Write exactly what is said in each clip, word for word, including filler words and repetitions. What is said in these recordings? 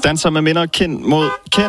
danser med minder kind mod kind.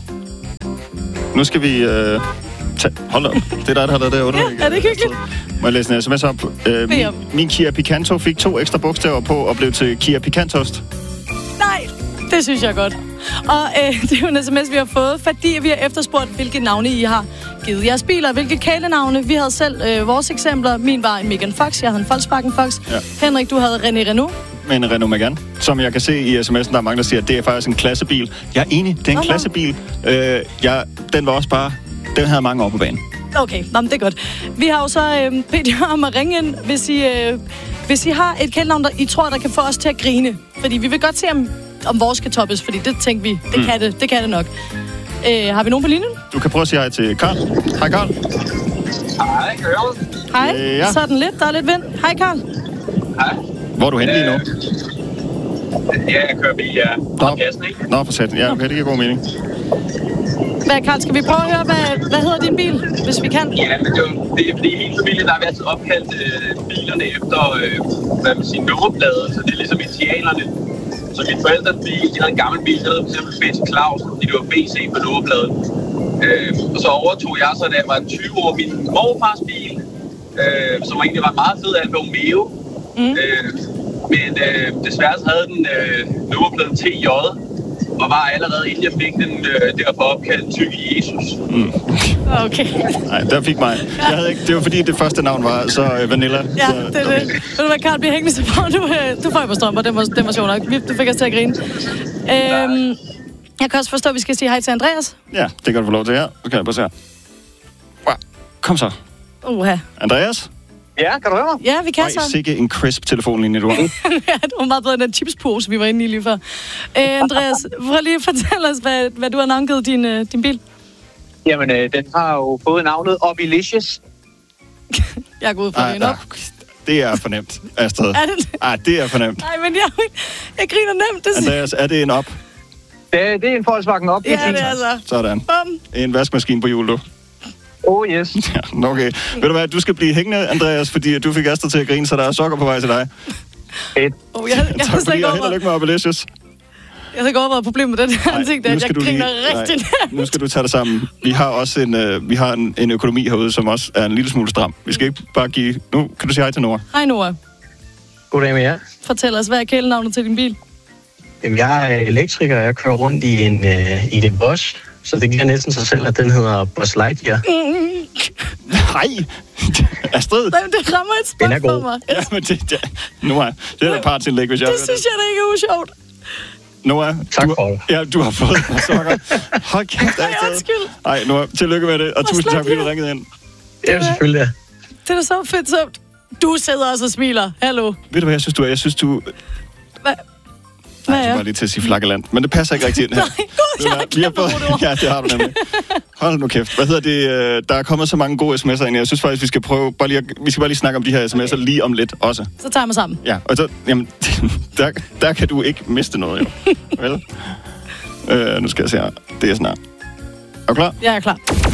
Nu skal vi... Øh, tage... Hold op. Det er dig, der har lavet det under. Ja, er det hyggeligt? Må jeg læse en sms op? Øh, min, min Kia Picanto fik to ekstra bogstaver på og blev til Kia Picantost. Nej, det synes jeg er godt. Og øh, det er jo en sms, vi har fået, fordi vi har efterspurgt, hvilke navne I har givet jeres biler. Hvilke kælenavne. Vi havde selv øh, vores eksempler. Min var en Megan Fox, jeg havde en Volkswagen Fox. Ja. Henrik, du havde René Renault. Men en Renault Megane, som jeg kan se i sms'en, der er mange, der siger, at det er faktisk en klassebil. Jeg er enig, det er en okay. klassebil. Øh, jeg, den var også bare... Den havde mange år på banen. Okay, nå, det er godt. Vi har jo så øh, bedt jer om at ringe ind, hvis I, øh, hvis I har et kælenavn, der I tror, der kan få os til at grine. Fordi vi vil godt se, om, om vores kan toppes, fordi det tænker vi, det, mm. kan, det, det kan det nok. Øh, har vi nogen på linjen? Du kan prøve at sige hej til Karl. Hej, Karl. Hej, Karl. Hej, øh, ja. så er den lidt, der er lidt vind. Hej, Karl. Hej. Hvor er du henne lige nu? Ja, jeg kører bil, ja. Nå, kassen, ikke? Nå, for satan. Ja, okay, det giver god mening. Hvad, Karl, skal vi prøve at høre, hvad, hvad hedder din bil, hvis vi kan? Ja, men det er jo det er, det er hele familien, der har altid opkaldt øh, bilerne efter, øh, hvad man siger, nummerplader, så det er ligesom indianerne. Så mine forældres bil, de havde en gammel bil, der hed for eksempel Betsy Claus, fordi det var B C på nummerpladen. Øh, og så overtog jeg så, da jeg var tyve år, min morfars bil, øh, som egentlig var en meget fed Alfa Romeo. Mm. Øh, men øh, desværre så havde den øh, nummerpladen T J, og var allerede inden jeg fik den øh, derfor opkaldt Tykke Jesus. Mm. Okay. Nej, der fik mig. Jeg havde ikke, det var fordi det første navn var så øh, Vanilla. Ja, så, det er okay. det. Ved du hvad, Karl, bliver hængende så på. Du, øh, du får jo på strømper, det var, det var sjovt nok. Du fik os til at grine. Øhm, jeg kan også forstå, at vi skal sige hej til Andreas. Ja, det kan du få lov til her. Nu kan jeg bare se her. Wow. Kom så. Uha. Andreas? Ja, kan du høre mig? Ja, vi kan Ej, så. sikke en crisp telefonlinje, du har. Ja, det var meget bedre end den chipspose, vi var inde i lige før. Øh, Andreas, prøv lige at fortælle os, hvad, hvad du har navngivet din, øh, din bil. Jamen, øh, den har jo fået navnet Obilicious. Jeg er gået fra det op. Det er for nemt, Astrid. Er det? Ej, det er for nemt. Nej, men jeg, jeg griner nemt. Det Andreas, er det en op? Det, det er en Volkswagen op. Ja, det er altså. Sådan. Bum. En vaskemaskine på hjul, du. Oh, yes. Ja, okay. Ved du hvad, du skal blive hængende, Andreas, fordi du fik Astrid til at grine, så der er sokker på vej til dig. Fedt. Oh, jeg, jeg, jeg tak fordi, og held og lykke med Obilicious. Jeg har ikke overvejet problemet med den her ansigt, at jeg griner lige, rigtig nemt. Nu skal du tage dig sammen. Vi har også en, øh, vi har en, en økonomi herude, som også er en lille smule stram. Vi skal ikke bare give... Nu kan du sige hej til Nora. Hej, Nora. Goddag med jer. Fortæl os, hvad er kælenavnet til din bil? Jamen, jeg er elektriker, og jeg kører rundt i en, øh, i en Bosch, så det giver næsten sig selv, at den hedder Bosch Lightyear. Mm. Nej! Astrid! Nej, det rammer et spot for mig. Ja, men det, det, Nora, det er da partsindlæg, hvis jeg... Det synes jeg da ikke er usjovt. Nora, tak du, for det. Ja, du har fået sokker. Hold kæft, Ej, undskyld. Ej, Nora, tillykke med det, og tusind tak, fordi du ringede ind. Ja, selvfølgelig, ja. Det er da så fedt, så du sidder også og smiler. Hallo. Ved du hvad, jeg synes, du er? Jeg synes, du... Hvad? Nej, jeg var lige til at sige flakkeland, men det passer ikke rigtig ind her. Nej, gud, jeg har glemt det. Ja, det har du nemlig. Hold nu kæft. Hvad hedder det? Der er kommet så mange gode sms'er ind. Jeg synes faktisk, vi skal prøve bare lige at, vi skal bare lige snakke om de her sms'er okay. lige om lidt også. Så tager vi sammen. Ja, og så, jamen, der, der kan du ikke miste noget, jo. Vel? Øh, nu skal jeg se her. Det er snart. Er du klar? Jeg er klar.